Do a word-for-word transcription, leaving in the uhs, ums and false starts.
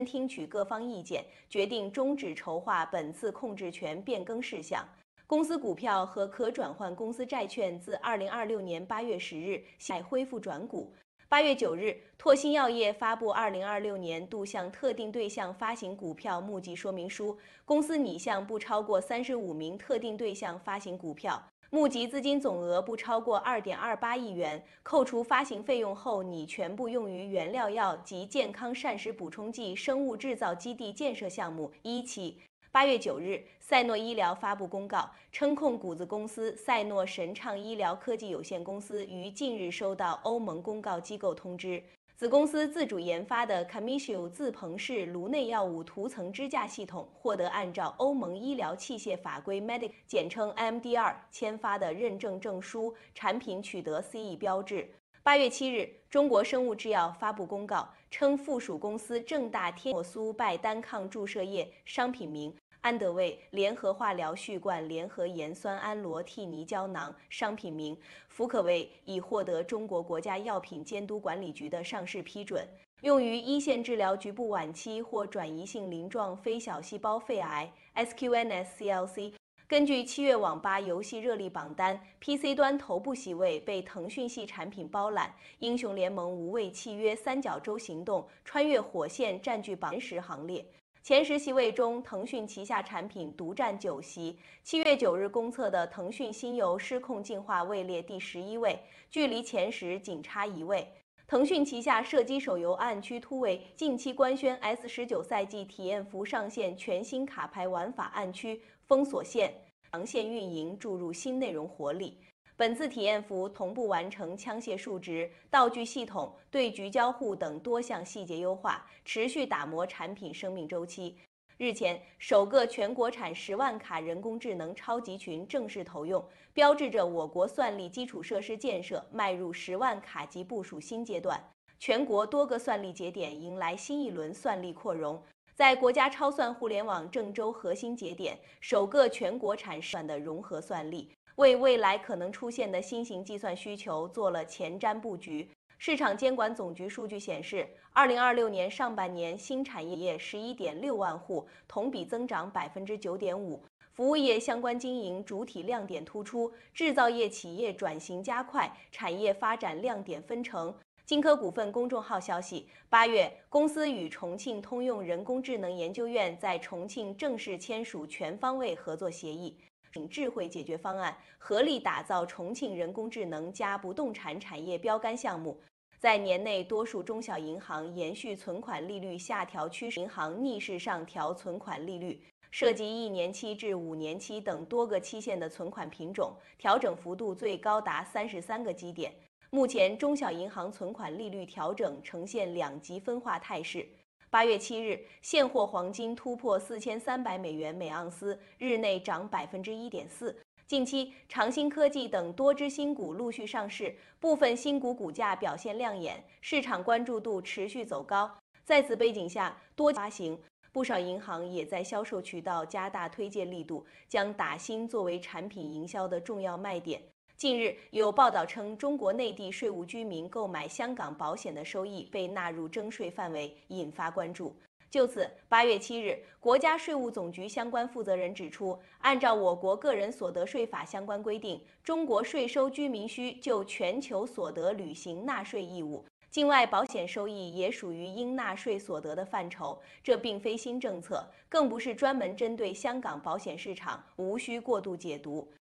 听取各方意见，决定终止筹划本次控制权变更事项。公司股票和可转换公司债券自二零二六年八月十日起恢复转股。八月九日，拓新药业发布二零二六年度向特定对象发行股票募集说明书，公司拟向不超过三十五名特定对象发行股票，募集资金总额不超过二点二八亿元，扣除发行费用后拟全部用于原料药及健康膳食补充剂生物制造基地建设项目一期。八月九日，赛诺医疗发布公告，称控股子公司赛诺神畅医疗科技有限公司于近日收到欧盟公告机构通知，子公司自主研发的 Camisio 自膨式颅内药物涂层支架系统获得按照欧盟医疗器械法规 Medic 简称 M D R 签发的认证证书，产品取得 C E 标志。八月七日，中国生物制药发布公告，称附属公司正大天诺苏拜单抗注射液商品名安德卫联合化疗续罐联合盐酸氨罗替尼胶囊商品名福可卫已获得中国国家药品监督管理局的上市批准，用于一线治疗局部晚期或转移性鳞状非小细胞肺癌 S Q N S C L C。根据七月网吧游戏热力榜单 ，P C 端头部席位被腾讯系产品包揽，英雄联盟无畏契约三角洲行动穿越火线占据榜前十行列。前十席位中，腾讯旗下产品独占九席。七月九日公测的腾讯新游失控进化位列第十一位，距离前十仅差一位。腾讯旗下射击手游暗区突围近期官宣 S 十九 赛季体验服上线全新卡牌玩法暗区封锁线长线运营，注入新内容活力。本次体验服同步完成枪械数值、道具系统、对局交互等多项细节优化，持续打磨产品生命周期。日前，首个全国产十万卡人工智能超级群正式投用，标志着我国算力基础设施建设迈入十万卡级部署新阶段。全国多个算力节点迎来新一轮算力扩容。在国家超算互联网郑州核心节点，首个全国产算的融合算力，为未来可能出现的新型计算需求做了前瞻布局。市场监管总局数据显示，二零二六年上半年新产业十一点六万户，同比增长百分之九点五。服务业相关经营主体亮点突出，制造业企业转型加快，产业发展亮点纷呈。金科股份公众号消息，八月，公司与重庆通用人工智能研究院在重庆正式签署全方位合作协议。智慧解决方案，合力打造重庆人工智能加不动产产业标杆项目。在年内，多数中小银行延续存款利率下调趋势，银行逆势上调存款利率，涉及一年期至五年期等多个期限的存款品种，调整幅度最高达三十三个基点。目前，中小银行存款利率调整呈现两极分化态势。八月七日，现货黄金突破四千三百美元每盎司，日内涨百分之一点四。近期，长兴科技等多只新股陆续上市，部分新股股价表现亮眼，市场关注度持续走高。在此背景下，多发行，不少银行也在销售渠道加大推荐力度，将打新作为产品营销的重要卖点。近日有报道称，中国内地税务居民购买香港保险的收益被纳入征税范围，引发关注。就此，八月七日，国家税务总局相关负责人指出，按照我国个人所得税法相关规定，中国税收居民需就全球所得履行纳税义务，境外保险收益也属于应纳税所得的范畴。这并非新政策，更不是专门针对香港保险市场，无需过度解读。